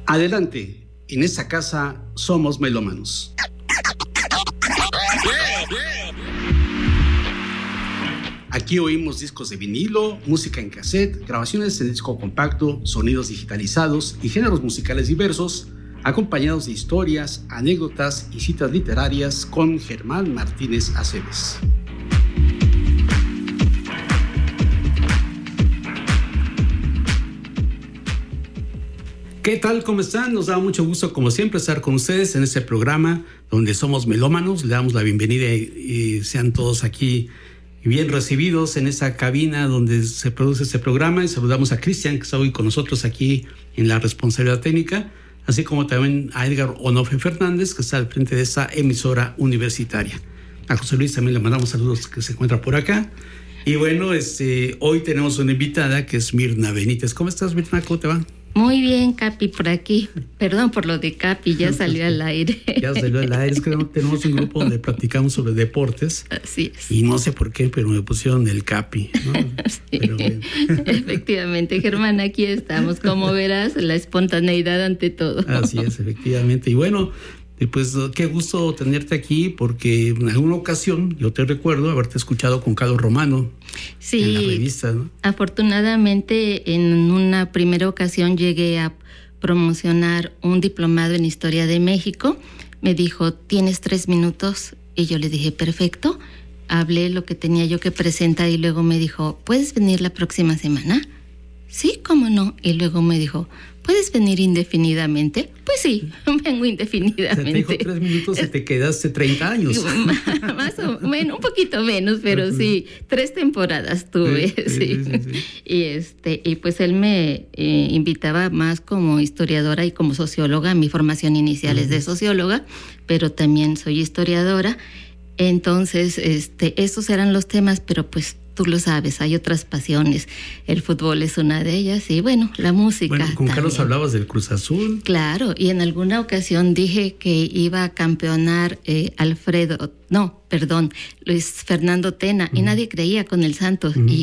Adelante, en esta casa somos melómanos. Aquí oímos discos de vinilo, música en cassette, grabaciones en disco compacto, sonidos digitalizados y géneros musicales diversos, acompañados de historias, anécdotas y citas literarias con Germán Martínez Aceves. ¿Qué tal? ¿Cómo están? Nos da mucho gusto, como siempre, estar con ustedes en este programa donde somos melómanos. Le damos la bienvenida y sean todos aquí bien recibidos en esa cabina donde se produce este programa. Y saludamos a Cristian, que está hoy con nosotros aquí en la responsabilidad técnica, así como también a Edgar Onofre Fernández, que está al frente de esta emisora universitaria. A José Luis también le mandamos saludos, que se encuentra por acá. Y bueno, hoy tenemos una invitada que es Mirna Benítez. ¿Cómo estás, Mirna? ¿Cómo te va? Muy bien, Capi, por aquí. Perdón por lo de Capi, ya salió al aire. Ya salió al aire. Es que tenemos un grupo donde platicamos sobre deportes. Así es. Y no sé por qué, pero me pusieron el Capi, ¿no? Sí. Pero bueno. Efectivamente, Germán, aquí estamos. Como verás, la espontaneidad ante todo. Así es, efectivamente. Y bueno, pues qué gusto tenerte aquí, porque en alguna ocasión yo te recuerdo haberte escuchado con Carlos Romano. Sí, en la revista, ¿no? Afortunadamente en una primera ocasión llegué a promocionar un diplomado en Historia de México. Me dijo, ¿tienes 3 minutos? Y yo le dije, perfecto. Hablé lo que tenía yo que presentar y luego me dijo, ¿puedes venir la próxima semana? Sí, ¿cómo no? Y luego me dijo, ¿puedes venir indefinidamente? Pues sí, vengo indefinidamente. Se te dijo 3 minutos y te quedaste 30 años. Más o menos, un poquito menos, pero sí, 3 temporadas tuve, sí. Y pues él me invitaba más como historiadora y como socióloga. Mi formación inicial es de socióloga, pero también soy historiadora. Entonces, estos eran los temas, pero pues tú lo sabes, hay otras pasiones. El fútbol es una de ellas y bueno, la música. Bueno, con también. Carlos hablabas del Cruz Azul. Claro, y en alguna ocasión dije que iba a campeonar Luis Fernando Tena, y nadie creía con el Santos. Y